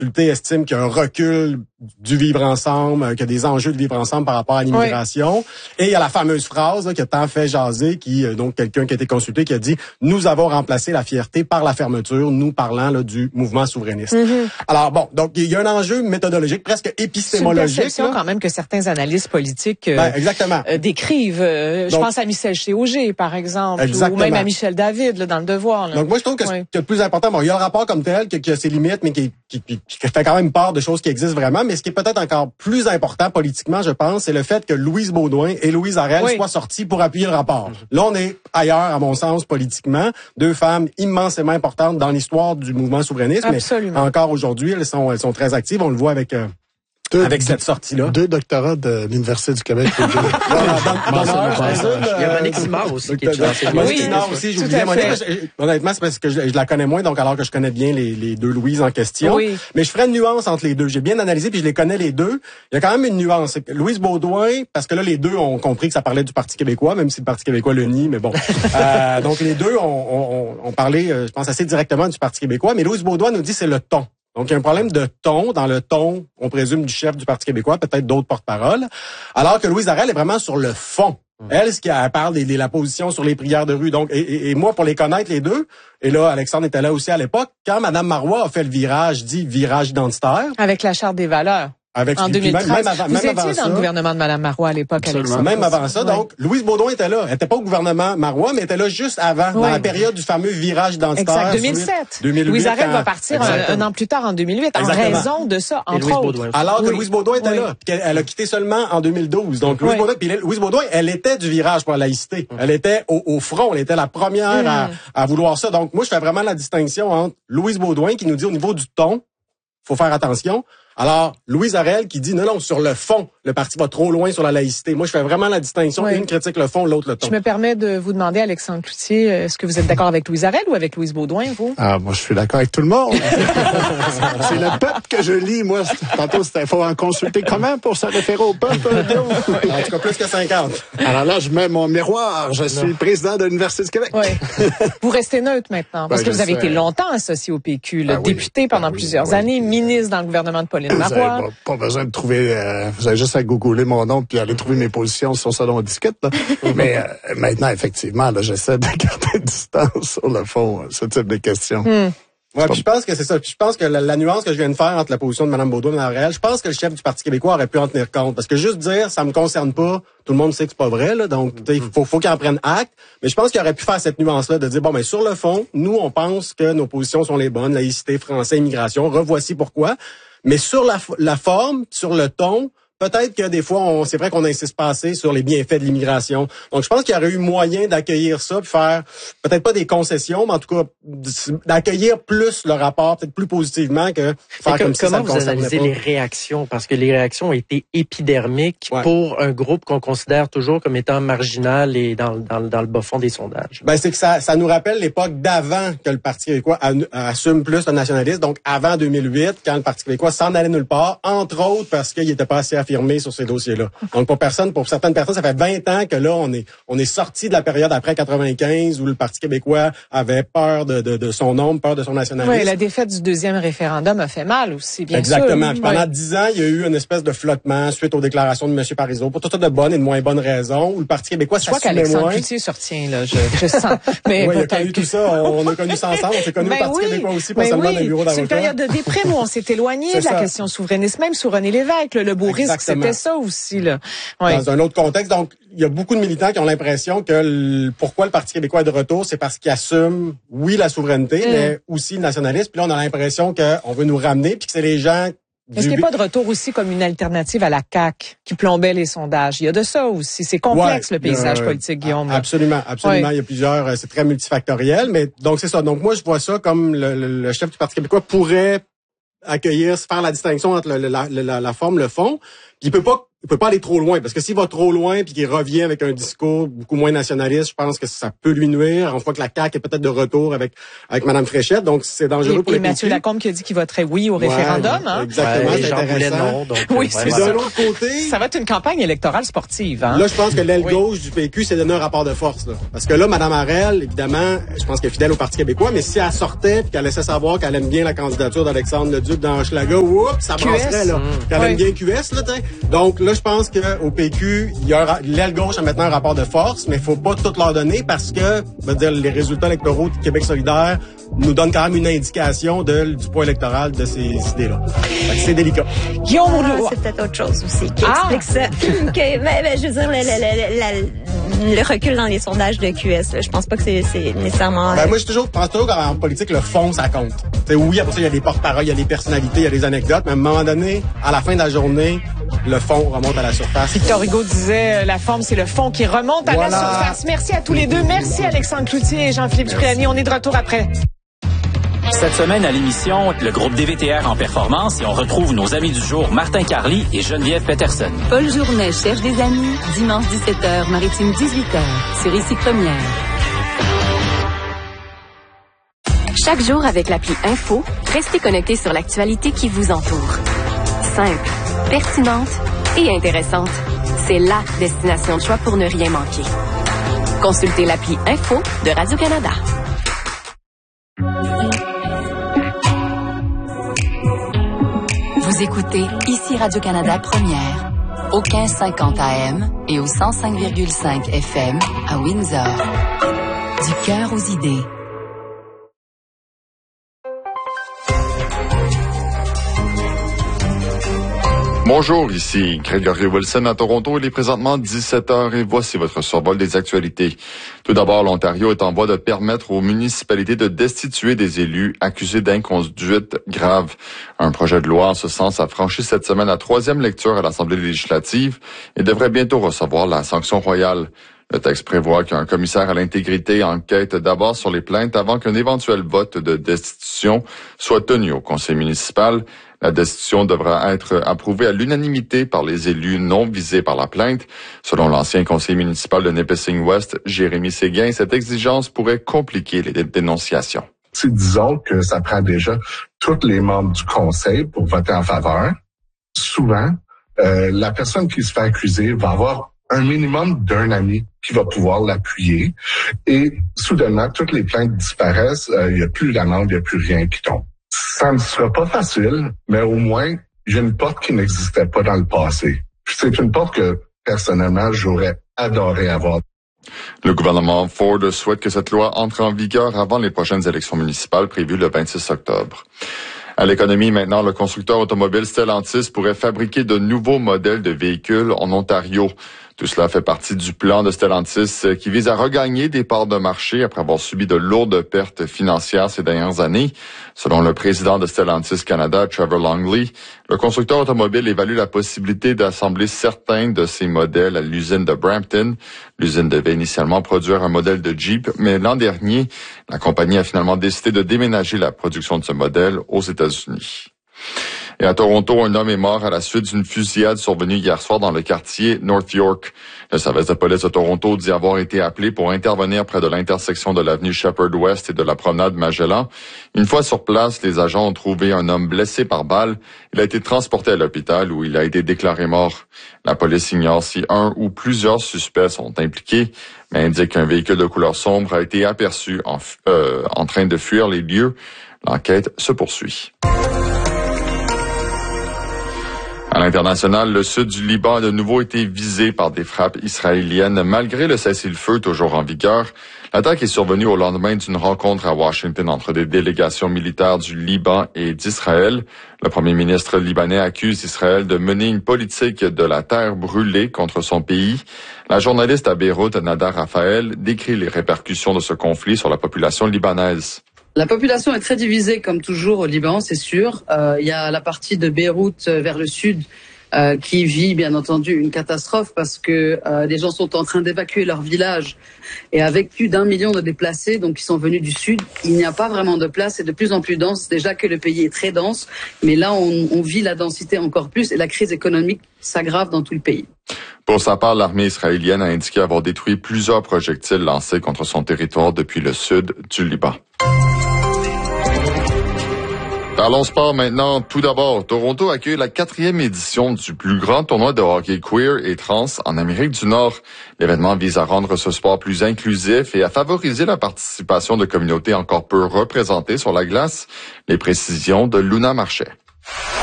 consulté estime qu'il y a un recul du vivre ensemble, qu'il y a des enjeux de vivre ensemble par rapport à l'immigration. Oui. Et il y a la fameuse phrase là, qui a tant fait jaser, donc quelqu'un qui a été consulté qui a dit « Nous avons remplacé la fierté par la fermeture », nous parlant là, du mouvement souverainiste. Mm-hmm. Alors bon, donc il y a un enjeu méthodologique, presque épistémologique. C'est une perception quand même que certains analystes politiques décrivent. Je pense à Michel Auger, par exemple, ou même à Michel David là, dans Le Devoir. Là. Donc moi, je trouve que ce qui est le plus important, bon, il y a le rapport comme tel, qui a ses limites, mais qui fait quand même part de choses qui existent vraiment. Mais ce qui est peut-être encore plus important politiquement, je pense, c'est le fait que Louise Baudouin et Louise Arel soient sortis pour appuyer le rapport. Là, on est ailleurs, à mon sens, politiquement. Deux femmes immensément importantes dans l'histoire du mouvement souverainiste. Absolument. Mais encore aujourd'hui, elles sont très actives. On le voit avec cette sortie-là. 2 doctorats de l'Université du Québec. Il y a Monique Simard aussi qui est dans Monique Simard aussi, j'oubliais Monique. Honnêtement, c'est parce que je la connais moins, donc alors que je connais bien les deux Louises en question. Oui. Mais je ferai une nuance entre les deux. J'ai bien analysé, puis je les connais les deux. Il y a quand même une nuance. Louise Baudouin, parce que là, les deux ont compris que ça parlait du Parti québécois, même si le Parti québécois le nie, mais bon. Donc les deux ont parlé, je pense, assez directement du Parti québécois. Mais Louise Baudouin nous dit c'est le ton. Donc, il y a un problème de ton, dans le ton, on présume, du chef du Parti québécois, peut-être d'autres porte-paroles, alors que Louise Arel est vraiment sur le fond. Elle, elle parle de la position sur les prières de rue. Donc, et moi, pour les connaître, les deux, et là, Alexandre était là aussi à l'époque, quand Mme Marois a fait le virage identitaire. Avec la Charte des valeurs. En 2013. Même avant étiez dans le gouvernement de Mme Marois à l'époque, Alexandre. Même avant ça, donc, Louise Baudouin était là. Elle était pas au gouvernement Marois, mais elle était là juste avant, dans la période du fameux virage identitaire. Exact, 2007. Louise Arel va partir un an plus tard, en 2008, en raison de ça, entre autres. Alors que Louise Baudouin était là, puis elle a quitté seulement en 2012. Donc, Louise Baudouin, elle était du virage pour la laïcité. Elle était au front, elle était la première à vouloir ça. Donc, moi, je fais vraiment la distinction entre Louise Baudouin, qui nous dit au niveau du ton, faut faire attention. Alors, Louise Arel qui dit non, sur le fond, le parti va trop loin sur la laïcité. Moi, je fais vraiment la distinction. Une critique le fond, l'autre le ton. Je me permets de vous demander, Alexandre Cloutier, est-ce que vous êtes d'accord avec Louise Arel ou avec Louise Baudouin, vous? Moi, je suis d'accord avec tout le monde. C'est le peuple que je lis, moi. Tantôt, il faut en consulter comment pour se référer au peuple? En tout cas, plus que 50. Alors là, je mets mon miroir. Je suis président de l'Université du Québec. Vous restez neutre maintenant, parce que vous avez été longtemps associé au PQ, député pendant plusieurs années, ministre dans le gouvernement de Pauline Marois. Pas besoin de trouver... vous avez juste à googler mon nom puis aller trouver mes positions sur Salon Disquette. Mais maintenant, effectivement, là, j'essaie de garder distance sur le fond, ce type de questions. Ouais, puis je pense que c'est ça. Puis je pense que la nuance que je viens de faire entre la position de Mme Baudouin et Mme Arel, je pense que le chef du Parti québécois aurait pu en tenir compte. Parce que juste dire, ça me concerne pas, tout le monde sait que c'est pas vrai, là. Donc, il faut qu'il en prenne acte. Mais je pense qu'il aurait pu faire cette nuance-là de dire, bon, mais sur le fond, nous, on pense que nos positions sont les bonnes, laïcité, français, immigration, revoici pourquoi. Mais sur la forme, sur le ton, peut-être que des fois, c'est vrai qu'on insiste pas assez sur les bienfaits de l'immigration. Donc, je pense qu'il y aurait eu moyen d'accueillir ça, puis faire peut-être pas des concessions, mais en tout cas d'accueillir plus le rapport, peut-être plus positivement que faire comme si ça ne concernait pas. Comment vous analysez les réactions? Parce que les réactions ont été épidermiques pour un groupe qu'on considère toujours comme étant marginal et dans le bas-fond des sondages. Ben, c'est que ça nous rappelle l'époque d'avant que le Parti québécois assume plus le nationalisme, donc avant 2008, quand le Parti québécois s'en allait nulle part, entre autres parce qu'il était pas assez affirmé sur ces dossiers-là. Donc pour certaines personnes, ça fait 20 ans que là on est sorti de la période après 95 où le Parti québécois avait peur de son nombre, peur de son nationalisme. Oui, la défaite du deuxième référendum a fait mal aussi, bien sûr. Exactement. Puis pendant 10 10 ans, il y a eu une espèce de flottement suite aux déclarations de M. Parizeau pour toutes sortes de bonnes et de moins bonnes raisons où le Parti québécois s'assumait moins. Je crois qu'Alexandre Cloutier se retient là, je sens. Mais oui, il a connu tout ça, on a connu ça ensemble, on s'est connu au Parti québécois aussi, pas seulement dans les bureaux d'avocats. C'est une période de déprime où on s'est éloigné de la question souverainiste, même sous René Lévesque, le beau risque, c'était ça aussi. Là. Dans un autre contexte. Donc, il y a beaucoup de militants qui ont l'impression que pourquoi le Parti québécois est de retour, c'est parce qu'il assume, oui, la souveraineté, mais aussi le nationalisme. Puis là, on a l'impression qu'on veut nous ramener, puis que c'est les gens... Est-ce qu'il n'y a pas de retour aussi comme une alternative à la CAQ qui plombait les sondages? Il y a de ça aussi. C'est complexe, le paysage politique, Guillaume. Absolument. Il y a plusieurs... C'est très multifactoriel, mais donc c'est ça. Donc moi, je vois ça comme le chef du Parti québécois pourrait accueillir, faire la distinction entre la forme, le fond. Puis il peut pas il peut pas aller trop loin, parce que s'il va trop loin puis qu'il revient avec un discours beaucoup moins nationaliste, je pense que ça peut lui nuire. On voit que la CAQ est peut-être de retour avec Mme Fréchette, donc c'est dangereux pour les Mathieu Lacombe qui a dit qu'il voterait oui au référendum. Hein? Exactement, c'est intéressant. Non, donc, oui, c'est d'un autre côté... Ça va être une campagne électorale sportive. Hein? Là, je pense que l'aile gauche du PQ s'est donné un rapport de force. Là. Parce que là, Mme Harel, évidemment, je pense qu'elle est fidèle au Parti québécois, mais si elle sortait et qu'elle laissait savoir qu'elle aime bien la candidature d'Alexandre Leduc dans Hochelaga, ça brasserait, là. Qu'elle aime bien QS, là, t'sais. Donc là, je pense qu'au PQ, il y a l'aile gauche a maintenant un rapport de force, mais il faut pas tout leur donner parce que, les résultats électoraux de Québec solidaire nous donnent quand même une indication du poids électoral de ces idées-là. C'est délicat. Guillaume Rouleau. C'est peut-être autre chose aussi qui explique ça. Je veux dire, le recul dans les sondages de QS, là, je pense pas que c'est nécessairement... moi, je pense toujours qu'en politique, le fond, ça compte. T'sais, oui, après ça, il y a des porte-paroles, il y a des personnalités, il y a des anecdotes, mais à un moment donné, à la fin de la journée, le fond remonte à la surface. Victor Hugo disait, la forme, c'est le fond qui remonte à la surface. Merci à tous les deux. Merci Alexandre Cloutier et Jean-Philippe Cipriani. On est de retour après. Cette semaine à l'émission, le groupe DVTR en performance et on retrouve nos amis du jour Martin Carly et Geneviève Peterson. Paul Journet cherche des amis, dimanche 17h, Maritime 18h, sur Ici Première. Chaque jour avec l'appli Info, restez connectés sur l'actualité qui vous entoure. Simple, pertinente et intéressante. C'est la destination de choix pour ne rien manquer. Consultez l'appli Info de Radio-Canada. Vous écoutez Ici Radio-Canada Première, au 1550 AM et au 105,5 FM à Windsor. Du cœur aux idées. Bonjour, ici Gregory Wilson à Toronto. Il est présentement 17h et voici votre survol des actualités. Tout d'abord, l'Ontario est en voie de permettre aux municipalités de destituer des élus accusés d'inconduite grave. Un projet de loi en ce sens a franchi cette semaine la 3e lecture à l'Assemblée législative et devrait bientôt recevoir la sanction royale. Le texte prévoit qu'un commissaire à l'intégrité enquête d'abord sur les plaintes avant qu'un éventuel vote de destitution soit tenu au conseil municipal. La destitution devra être approuvée à l'unanimité par les élus non visés par la plainte. Selon l'ancien conseiller municipal de Nipissing-West, Jérémy Séguin, cette exigence pourrait compliquer les dénonciations. Disons que ça prend déjà tous les membres du conseil pour voter en faveur. Souvent, la personne qui se fait accuser va avoir un minimum d'un ami qui va pouvoir l'appuyer. Et soudainement, toutes les plaintes disparaissent, il n'y a plus d'amende, il n'y a plus rien qui tombe. Ça ne sera pas facile, mais au moins, j'ai une porte qui n'existait pas dans le passé. C'est une porte que, personnellement, j'aurais adoré avoir. Le gouvernement Ford souhaite que cette loi entre en vigueur avant les prochaines élections municipales prévues le 26 octobre. À l'économie, maintenant, le constructeur automobile Stellantis pourrait fabriquer de nouveaux modèles de véhicules en Ontario. Tout cela fait partie du plan de Stellantis qui vise à regagner des parts de marché après avoir subi de lourdes pertes financières ces dernières années. Selon le président de Stellantis Canada, Trevor Longley, le constructeur automobile évalue la possibilité d'assembler certains de ses modèles à l'usine de Brampton. L'usine devait initialement produire un modèle de Jeep, mais l'an dernier, la compagnie a finalement décidé de déménager la production de ce modèle aux États-Unis. Et à Toronto, un homme est mort à la suite d'une fusillade survenue hier soir dans le quartier North York. Le service de police de Toronto dit avoir été appelé pour intervenir près de l'intersection de l'avenue Sheppard West et de la promenade Magellan. Une fois sur place, les agents ont trouvé un homme blessé par balle. Il a été transporté à l'hôpital où il a été déclaré mort. La police ignore si un ou plusieurs suspects sont impliqués, mais indique qu'un véhicule de couleur sombre a été aperçu en train de fuir les lieux. L'enquête se poursuit. À l'international, le sud du Liban a de nouveau été visé par des frappes israéliennes malgré le cessez-le-feu toujours en vigueur. L'attaque est survenue au lendemain d'une rencontre à Washington entre des délégations militaires du Liban et d'Israël. Le premier ministre libanais accuse Israël de mener une politique de la terre brûlée contre son pays. La journaliste à Beyrouth, Nada Raphaël, décrit les répercussions de ce conflit sur la population libanaise. La population est très divisée, comme toujours au Liban, c'est sûr. Il y a la partie de Beyrouth vers le sud qui vit bien entendu une catastrophe parce que les gens sont en train d'évacuer leur village et avec plus d'1 million de déplacés donc qui sont venus du sud, il n'y a pas vraiment de place, c'est de plus en plus dense, déjà que le pays est très dense, mais là on vit la densité encore plus et la crise économique s'aggrave dans tout le pays. Pour sa part, l'armée israélienne a indiqué avoir détruit plusieurs projectiles lancés contre son territoire depuis le sud du Liban. Parlons sport maintenant. Tout d'abord, Toronto accueille la 4e édition du plus grand tournoi de hockey queer et trans en Amérique du Nord. L'événement vise à rendre ce sport plus inclusif et à favoriser la participation de communautés encore peu représentées sur la glace. Les précisions de Luna Marchais.